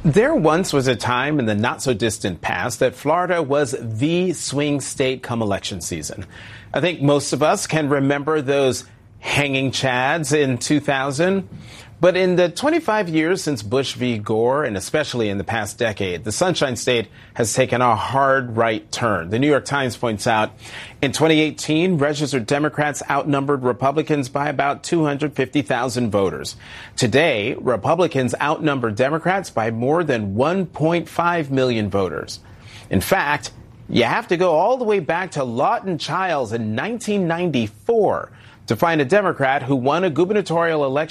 There once was a time in the not-so-distant past that Florida was the swing state come election season. I think most of us can remember those hanging chads in 2000. But in the 25 years since Bush v. Gore, and especially in the past decade, the Sunshine State has taken a hard right turn. The New York Times points out, in 2018, registered Democrats outnumbered Republicans by about 250,000 voters. Today, Republicans outnumber Democrats by more than 1.5 million voters. In fact, you have to go all the way back to Lawton Chiles in 1994 to find a Democrat who won a gubernatorial election